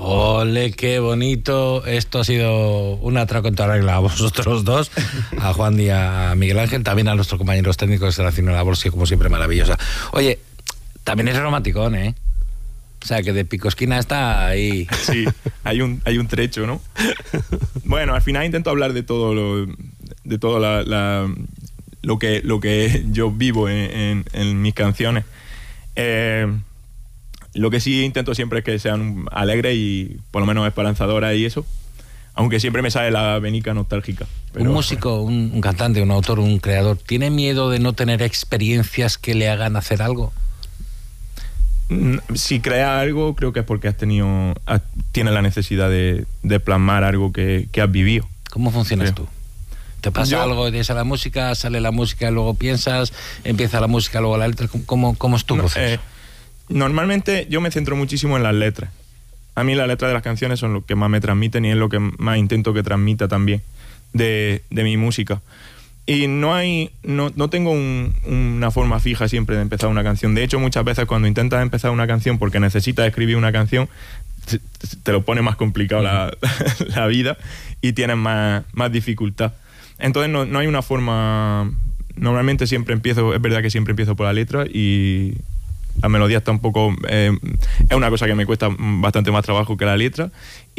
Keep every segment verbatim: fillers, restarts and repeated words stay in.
Ole, qué bonito. Esto ha sido un atraco en toda regla a vosotros dos, a Juan y a Miguel Ángel, también a nuestros compañeros técnicos que están haciendo una labor, como siempre, maravillosa. Oye, también es romanticón, ¿eh? O sea, que de picosquina está ahí. Sí, hay un, hay un trecho, ¿no? Bueno, al final intento hablar de todo lo, de todo la, la, lo, que, lo que yo vivo en, en, en mis canciones. Eh, lo que sí intento siempre es que sean alegres y por lo menos esperanzadoras y eso, aunque siempre me sale la venica nostálgica. Pero, un músico, un, un cantante, un autor, un creador, ¿tiene miedo de no tener experiencias que le hagan hacer algo? Si crea algo, creo que es porque has tenido, has, tienes la necesidad de, de plasmar algo que, que has vivido. ¿Cómo funcionas creo. tú? ¿Te pasa Yo, algo, tienes a la música, sale la música, luego piensas, empieza la música, luego la letra? ¿Cómo, cómo es tu no, proceso? Eh, normalmente yo me centro muchísimo en las letras. A mí las letras de las canciones son lo que más me transmiten y es lo que más intento que transmita también de, de mi música. Y no hay, no, no tengo un, una forma fija siempre de empezar una canción. De hecho, muchas veces cuando intentas empezar una canción porque necesitas escribir una canción, te, te lo pone más complicado la, la vida y tienes más, más dificultad. Entonces no, no hay una forma. Normalmente siempre empiezo, es verdad que siempre empiezo por la letra y la melodía está un poco, eh, es una cosa que me cuesta bastante más trabajo que la letra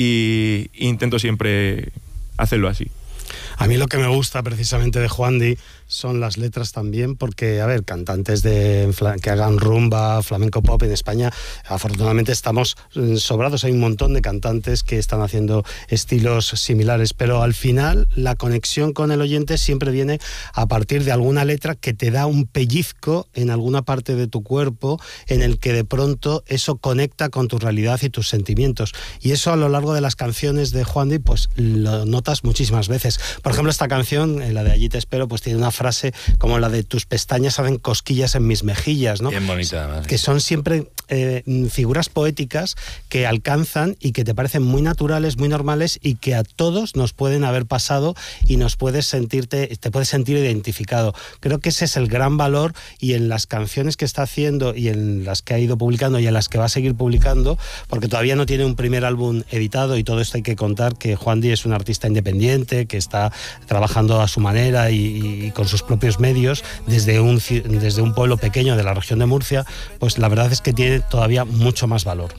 y, y intento siempre hacerlo así. A mí lo que me gusta precisamente de Juandi son las letras también, porque, a ver, cantantes de, que hagan rumba, flamenco pop en España, afortunadamente estamos sobrados, hay un montón de cantantes que están haciendo estilos similares, pero al final la conexión con el oyente siempre viene a partir de alguna letra que te da un pellizco en alguna parte de tu cuerpo, en el que de pronto eso conecta con tu realidad y tus sentimientos, y eso a lo largo de las canciones de Juandi pues lo notas muchísimas veces. Por ejemplo, esta canción, la de Allí te espero, pues tiene una frase como la de tus pestañas hacen cosquillas en mis mejillas, ¿no? Bien bonita, además. Que son siempre eh, figuras poéticas que alcanzan y que te parecen muy naturales, muy normales y que a todos nos pueden haber pasado y nos puedes sentirte, te puedes sentir identificado. Creo que ese es el gran valor, y en las canciones que está haciendo y en las que ha ido publicando y en las que va a seguir publicando, porque todavía no tiene un primer álbum editado, y todo esto hay que contar que Juandi es un artista independiente que está trabajando a su manera y, y con sus propios medios desde un, desde un pueblo pequeño de la región de Murcia, pues la verdad es que tiene todavía mucho más valor.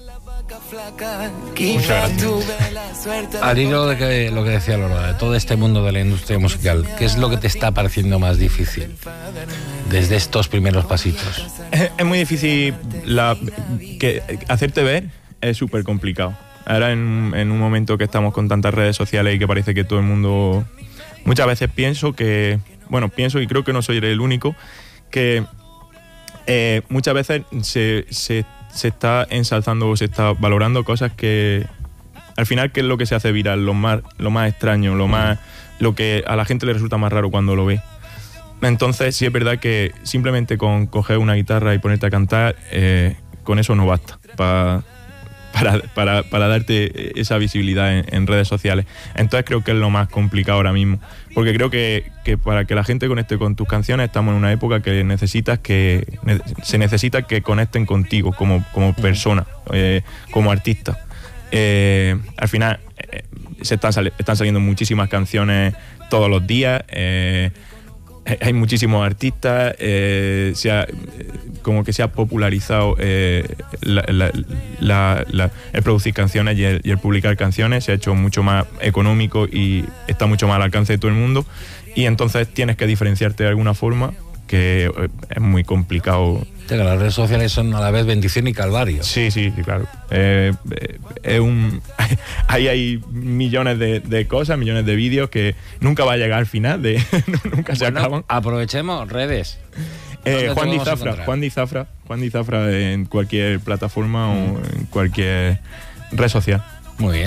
Muchas gracias. Al hilo de que, lo que decía Lola, de todo este mundo de la industria musical, ¿qué es lo que te está pareciendo más difícil desde estos primeros pasitos? Es, es muy difícil la, que, hacerte ver, es súper complicado. Ahora en, en un momento que estamos con tantas redes sociales y que parece que todo el mundo... Muchas veces pienso que... Bueno, pienso y creo que no soy el único, que eh, muchas veces se, se, se está ensalzando o se está valorando cosas que... Al final, ¿qué es lo que se hace viral? Lo más, lo más extraño, lo más... Lo que a la gente le resulta más raro cuando lo ve. Entonces, sí es verdad que simplemente con coger una guitarra y ponerte a cantar, eh, con eso no basta para... Para, para, para darte esa visibilidad en, en redes sociales. Entonces creo que es lo más complicado ahora mismo, porque creo que, que para que la gente conecte con tus canciones estamos en una época que necesitas que ne, se necesita que conecten contigo como, como persona, eh, como artista. Eh, al final eh, se están, sali- están saliendo muchísimas canciones todos los días, eh, hay muchísimos artistas, eh, se ha, como que se ha popularizado eh, la, la, la, la, el producir canciones y el, y el publicar canciones, se ha hecho mucho más económico y está mucho más al alcance de todo el mundo, y entonces tienes que diferenciarte de alguna forma, que es muy complicado. Las redes sociales son a la vez bendición y calvario. Sí, sí, sí, claro. Eh, eh, es un, ahí hay millones de, de cosas, millones de vídeos que nunca va a llegar al final, de, nunca se bueno, acaban. Aprovechemos redes. Eh, Juan Di Zafra, Juan Di Zafra, Juan Di Zafra en cualquier plataforma mm. o en cualquier red social. Muy bien.